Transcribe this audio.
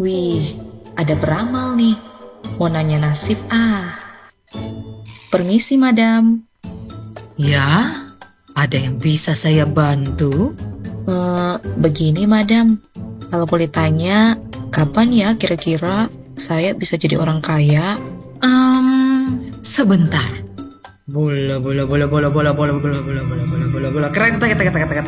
Wih, ada peramal nih. Mau nanya nasib Permisi, madam. Ya, ada yang bisa saya bantu? Begini, madam. Kalau boleh tanya, kapan ya kira-kira saya bisa jadi orang kaya? Sebentar. Bola. Keren.